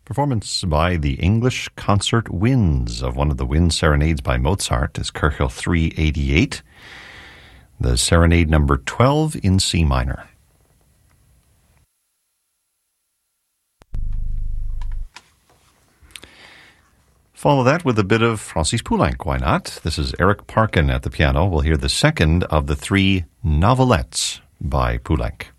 Performance by the English Concert Winds of one of the Wind Serenades by Mozart is Köchel 388, the Serenade number 12 in C minor. Follow that with a bit of Francis Poulenc, why not? This is Eric Parkin at the piano. We'll hear the second of the three novelettes by Poulenc.